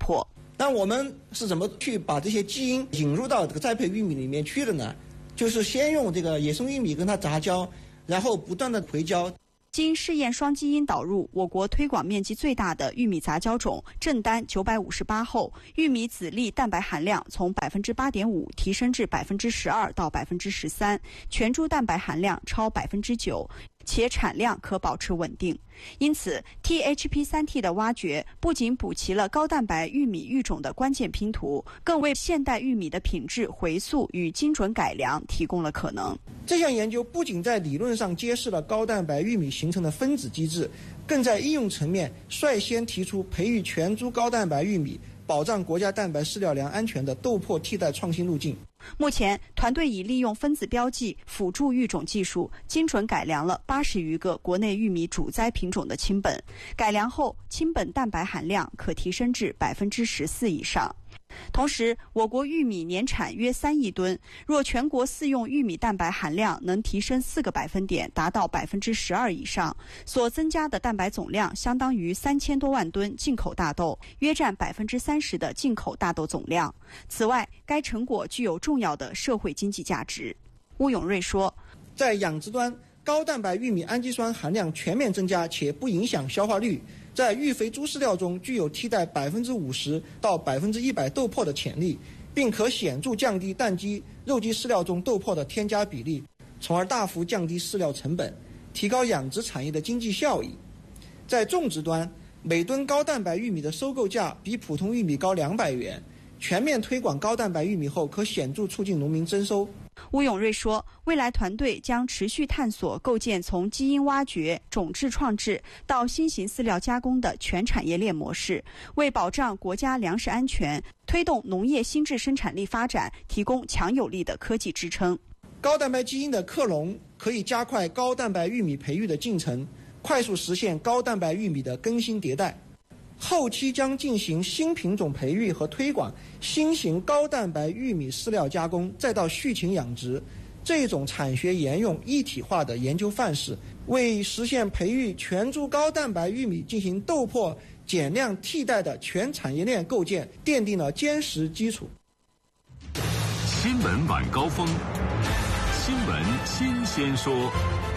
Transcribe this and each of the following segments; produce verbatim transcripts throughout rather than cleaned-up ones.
破。 那我们是怎么去把这些基因引入到这个栽培玉米里面去的呢？就是先用这个野生玉米跟它杂交，然后不断的回交。 经试验双基因导入，我国推广面积最大的玉米杂交种震丹九百五十八后，玉米籽粒蛋白含量从百分之八点五提升至百分之十二到百分之十三，全株蛋白含量超百分之九。且产量可保持稳定。因此 T H P 三 T 的挖掘不仅补齐了高蛋白玉米育种的关键拼图，更为现代玉米的品质回溯与精准改良提供了可能。 这项研究不仅在理论上揭示了高蛋白玉米形成的分子机制，更在应用层面率先提出培育全株高蛋白玉米，保障国家蛋白饲料粮安全的豆粕替代创新路径。 目前，团队已利用分子标记辅助育种技术，精准改良了八十余个国内玉米主栽品种的亲本。改良后，亲本蛋白含量可提升至百分之十四以上。同时，我国玉米年产约三亿吨，若全国饲用玉米蛋白含量能提升四个百分点，达到百分之十二以上，所增加的蛋白总量相当于三千多万吨进口大豆，约占百分之三十的进口大豆总量。此外，该成果具有重要的社会经济价值。邬永瑞说， 在养殖端，高蛋白玉米氨基酸含量全面增加，且不影响消化率。在育肥猪饲料中具有替代百分之五十到百分之一百豆粕的潜力，并可显著降低蛋鸡、肉鸡饲料中豆粕的添加比例，从而大幅降低饲料成本，提高养殖产业的经济效益。在种植端，每吨高蛋白玉米的收购价比普通玉米高两百元。全面推广高蛋白玉米后，可显著促进农民增收。 邬永瑞说，未来团队将持续探索构建从基因挖掘、种质创制到新型饲料加工的全产业链模式，为保障国家粮食安全、推动农业新质生产力发展提供强有力的科技支撑。 高蛋白基因的克隆可以加快高蛋白玉米培育的进程，快速实现高蛋白玉米的更新迭代。后期将进行新品种培育和推广，新型高蛋白玉米饲料加工，再到畜禽养殖，这种产学研用一体化的研究范式，为实现培育全株高蛋白玉米进行豆粕减量替代的全产业链构建奠定了坚实基础。 新闻晚高峰，新闻新鲜说。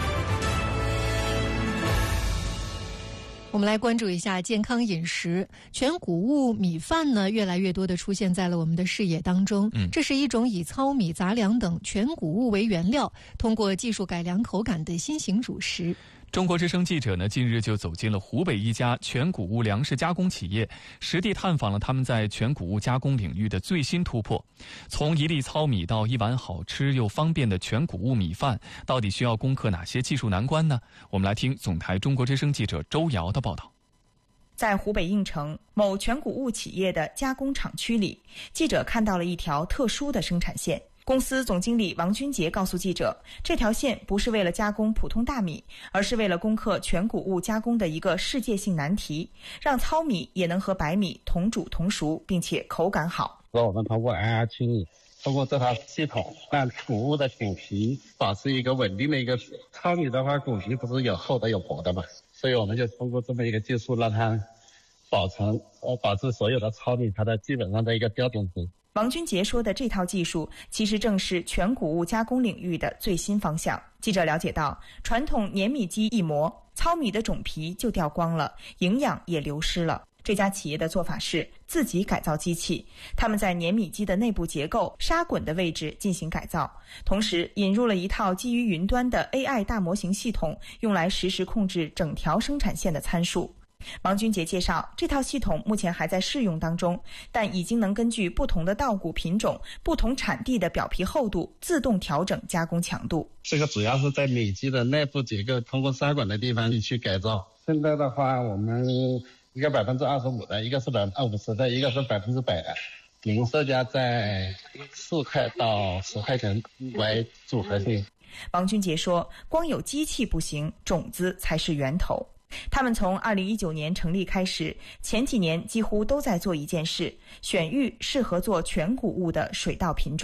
我们来关注一下健康饮食。全谷物米饭呢，越来越多的出现在了我们的视野当中。嗯，这是一种以糙米、杂粮等全谷物为原料，通过技术改良口感的新型主食。 中国之声记者呢，近日就走进了湖北一家全谷物粮食加工企业，实地探访了他们在全谷物加工领域的最新突破。从一粒糙米到一碗好吃又方便的全谷物米饭，到底需要攻克哪些技术难关呢？我们来听总台中国之声记者周瑶的报道。 在湖北应城某全谷物企业的加工厂区里，记者看到了一条特殊的生产线。公司总经理王军杰告诉记者，这条线不是为了加工普通大米，而是为了攻克全谷物加工的一个世界性难题，让糙米也能和白米同煮同熟，并且口感好。 我们通过 I R 清理，通过这套系统，让谷物的谷皮保持一个稳定的一个。糙米的话，谷皮不是有厚的有薄的嘛，所以我们就通过这么一个技术，让它保存呃保持所有的糙米它的基本上的一个标准值。 王军杰说的这套技术，其实正是全谷物加工领域的最新方向。记者了解到，传统碾米机一磨，糙米的种皮就掉光了，营养也流失了。这家企业的做法是自己改造机器，他们在碾米机的内部结构、砂滚的位置进行改造，同时引入了一套基于云端的 A I 大模型系统，用来实时控制整条生产线的参数。王军杰介绍，这套系统目前还在试用当中，但已经能根据不同的稻谷品种、不同产地的表皮厚度自动调整加工强度。 这个主要是在米机的内部结构，通过砂管的地方去改造。现在的话，我们一个百分之二十五的，一个是百分之五十的，一个是百分之百的，零售价在四块到十块钱为组合性。 王军杰说，光有机器不行，种子才是源头。他们从二零一九年成立开始，前几年几乎都在做一件事，选育适合做全谷物的水稻品种。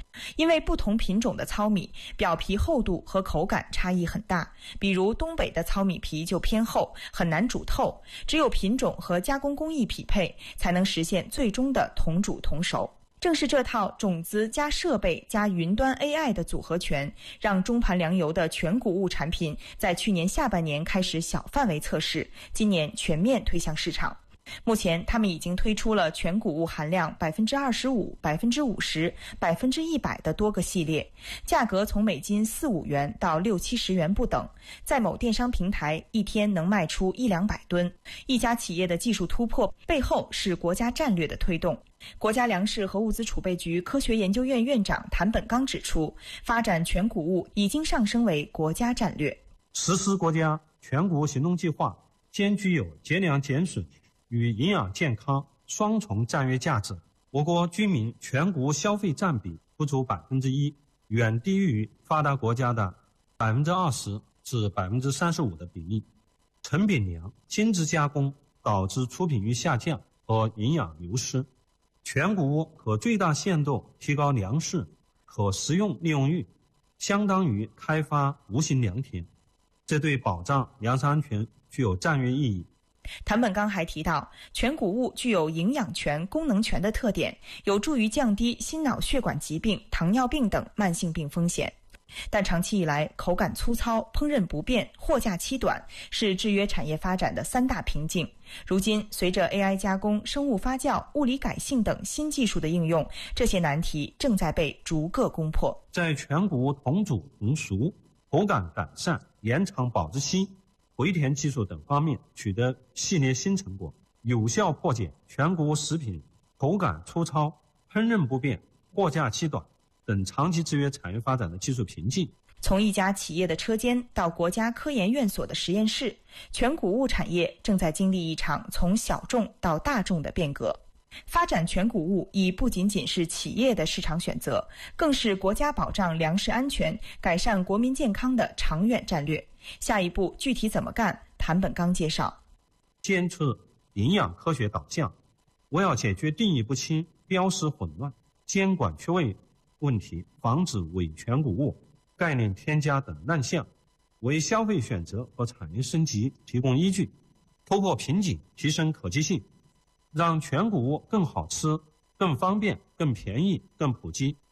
因为不同品种的糙米表皮厚度和口感差异很大，比如东北的糙米皮就偏厚，很难煮透，只有品种和加工工艺匹配，才能实现最终的同煮同熟。正是这套种子加设备加云端 A I 的组合拳，让中盘粮油的全谷物产品在去年下半年开始小范围测试，今年全面推向市场。目前，他们已经推出了全谷物含量百分之二十五、百分之五十、百分之一百的多个系列，价格从每斤四五元到六七十元不等。在某电商平台，一天能卖出一两百吨。一家企业的技术突破背后是国家战略的推动。国家粮食和物资储备局科学研究院院长谭本刚指出，发展全谷物已经上升为国家战略。 实施国家全谷物行动计划，兼具有节粮减损与营养健康双重战略价值。我国居民全谷物消费占比不足百分之一，远低于发达国家的百分之二十至百分之三十五的比例。成品粮精致加工导致出品率下降和营养流失。全谷物可最大限度提高粮食可食用利用率，相当于开发无形良田，这对保障粮食安全具有战略意义。 谭本刚还提到，全谷物具有营养全、功能全的特点，有助于降低心脑血管疾病、糖尿病等慢性病风险。但长期以来，口感粗糙、烹饪不便、货架期短是制约产业发展的三大瓶颈。如今，随着 A I 加工、生物发酵、物理改性等新技术的应用，这些难题正在被逐个攻破。 在全谷物同煮同熟、口感改善、延长保质期、回填技术等方面取得系列新成果，有效破解全谷物食品口感粗糙、烹饪不便、货架期短等长期制约产业发展的技术瓶颈。 从一家企业的车间到国家科研院所的实验室，全谷物产业正在经历一场从小众到大众的变革。发展全谷物已不仅仅是企业的市场选择，更是国家保障粮食安全、改善国民健康的长远战略。下一步具体怎么干？谭本刚介绍， 坚持营养科学导向，我要解决定义不清、标识混乱、监管缺位问题，防止伪全谷物、概念添加等乱象，为消费选择和产业升级提供依据，突破瓶颈，提升可及性，让全谷物更好吃、更方便、更便宜、更普及。